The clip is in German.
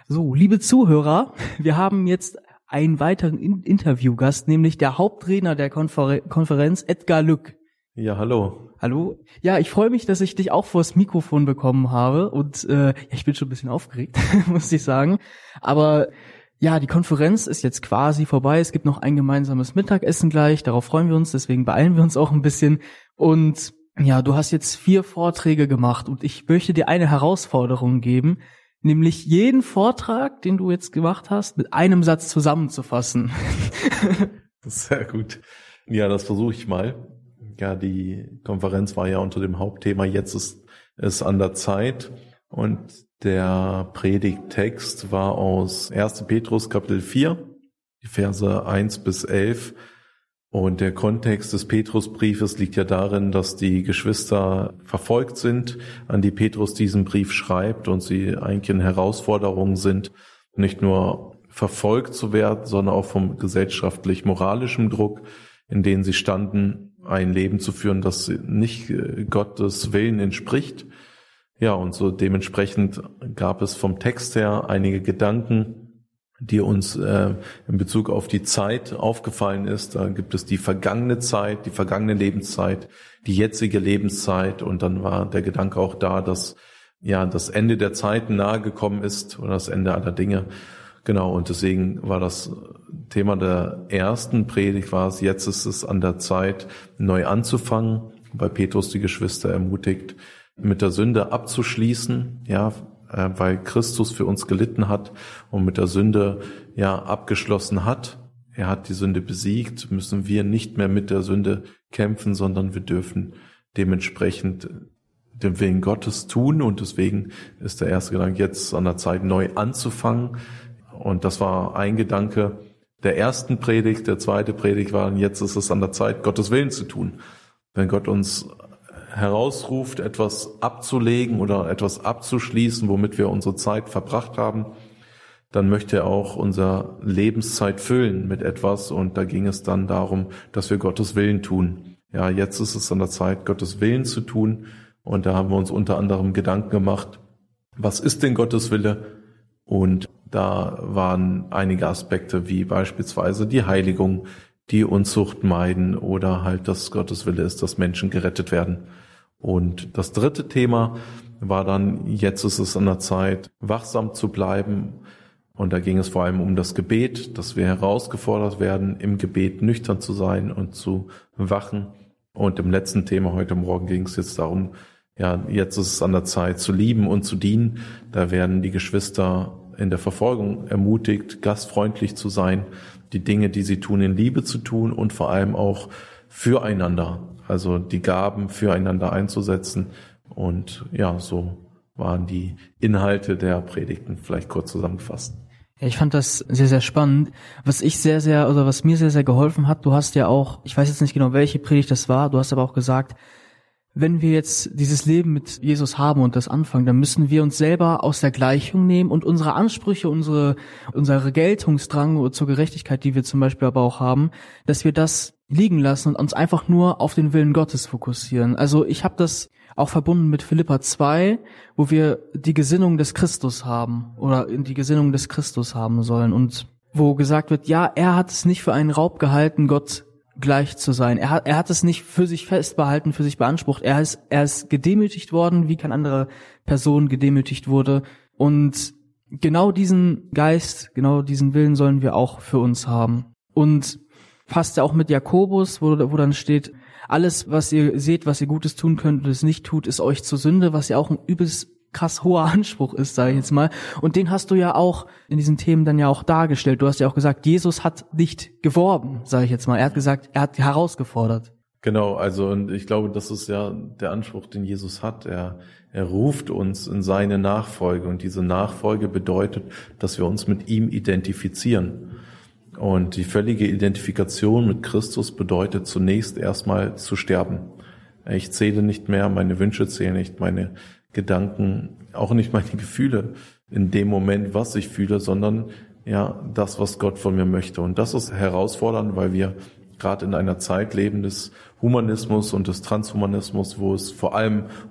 So, liebe Zuhörer, wir haben jetzt einen weiteren Interviewgast, nämlich der Hauptredner der Konferenz, Edgar Lück. Ja, hallo. Hallo. Ja, ich freue mich, dass ich dich auch vors Mikrofon bekommen habe und ich bin schon ein bisschen aufgeregt, muss ich sagen. Aber ja, die Konferenz ist jetzt quasi vorbei. Es gibt noch ein gemeinsames Mittagessen gleich, darauf freuen wir uns, deswegen beeilen wir uns auch ein bisschen. Und ja, du hast jetzt 4 Vorträge gemacht und ich möchte dir eine Herausforderung geben, nämlich jeden Vortrag, den du jetzt gemacht hast, mit einem Satz zusammenzufassen. Sehr gut. Ja, das versuche ich mal. Ja, die Konferenz war ja unter dem Hauptthema Jetzt ist es an der Zeit. Und der Predigttext war aus 1. Petrus Kapitel 4, die Verse 1 bis 11. Und der Kontext des Petrusbriefes liegt ja darin, dass die Geschwister verfolgt sind, an die Petrus diesen Brief schreibt und sie eigentlich in Herausforderungen sind, nicht nur verfolgt zu werden, sondern auch vom gesellschaftlich-moralischen Druck, in denen sie standen, ein Leben zu führen, das nicht Gottes Willen entspricht. Ja, und so dementsprechend gab es vom Text her einige Gedanken, die uns in Bezug auf die Zeit aufgefallen ist. Da gibt es die vergangene Zeit, die vergangene Lebenszeit, die jetzige Lebenszeit, und dann war der Gedanke auch da, dass ja das Ende der Zeiten nahe gekommen ist oder das Ende aller Dinge. Genau, und deswegen war das Thema der ersten Predigt war es, jetzt ist es an der Zeit, neu anzufangen, weil Petrus die Geschwister ermutigt, mit der Sünde abzuschließen, ja, weil Christus für uns gelitten hat und mit der Sünde ja abgeschlossen hat. Er hat die Sünde besiegt, müssen wir nicht mehr mit der Sünde kämpfen, sondern wir dürfen dementsprechend den Willen Gottes tun, und deswegen ist der erste Gedanke jetzt an der Zeit, neu anzufangen. Und das war ein Gedanke der ersten Predigt. Der zweite Predigt war, jetzt ist es an der Zeit, Gottes Willen zu tun. Wenn Gott uns herausruft, etwas abzulegen oder etwas abzuschließen, womit wir unsere Zeit verbracht haben, dann möchte er auch unsere Lebenszeit füllen mit etwas, und da ging es dann darum, dass wir Gottes Willen tun. Ja, jetzt ist es an der Zeit, Gottes Willen zu tun, und da haben wir uns unter anderem Gedanken gemacht, was ist denn Gottes Wille? Und da waren einige Aspekte wie beispielsweise die Heiligung, die Unzucht meiden oder halt, dass Gottes Wille ist, dass Menschen gerettet werden. Und das dritte Thema war dann, jetzt ist es an der Zeit, wachsam zu bleiben. Und da ging es vor allem um das Gebet, dass wir herausgefordert werden, im Gebet nüchtern zu sein und zu wachen. Und im letzten Thema heute Morgen ging es jetzt darum, ja, jetzt ist es an der Zeit zu lieben und zu dienen. Da werden die Geschwister in der Verfolgung ermutigt, gastfreundlich zu sein, die Dinge, die sie tun, in Liebe zu tun und vor allem auch füreinander, also die Gaben füreinander einzusetzen. Und ja, so waren die Inhalte der Predigten vielleicht kurz zusammengefasst. Ja, ich fand das sehr, sehr spannend. Was mir sehr, sehr geholfen hat, du hast ja auch, ich weiß jetzt nicht genau, welche Predigt das war, du hast aber auch gesagt, wenn wir jetzt dieses Leben mit Jesus haben und das anfangen, dann müssen wir uns selber aus der Gleichung nehmen und unsere Ansprüche, unsere Geltungsdrang zur Gerechtigkeit, die wir zum Beispiel aber auch haben, dass wir das liegen lassen und uns einfach nur auf den Willen Gottes fokussieren. Also ich habe das auch verbunden mit Philipper 2, wo wir die Gesinnung des Christus haben oder die Gesinnung des Christus haben sollen, und wo gesagt wird, ja, er hat es nicht für einen Raub gehalten, Gott gleich zu sein. Er hat es nicht für sich festbehalten, für sich beansprucht. Er ist gedemütigt worden, wie keine andere Person gedemütigt wurde. Und genau diesen Geist, genau diesen Willen sollen wir auch für uns haben. Und passt ja auch mit Jakobus, wo dann steht, alles, was ihr seht, was ihr Gutes tun könnt und es nicht tut, ist euch zur Sünde, was ja auch ein übelst krass hoher Anspruch ist, sage ich jetzt mal. Und den hast du ja auch in diesen Themen dann ja auch dargestellt. Du hast ja auch gesagt, Jesus hat nicht geworben, sage ich jetzt mal. Er hat gesagt, er hat herausgefordert. Genau, also und ich glaube, das ist ja der Anspruch, den Jesus hat. Er ruft uns in seine Nachfolge, und diese Nachfolge bedeutet, dass wir uns mit ihm identifizieren. Und die völlige Identifikation mit Christus bedeutet zunächst erstmal zu sterben. Ich zähle nicht mehr, meine Wünsche zählen nicht, meine Gedanken, auch nicht meine Gefühle in dem Moment, was ich fühle, sondern ja das, was Gott von mir möchte. Und das ist herausfordernd, weil wir gerade in einer Zeit leben des Humanismus und des Transhumanismus, wo es vor allem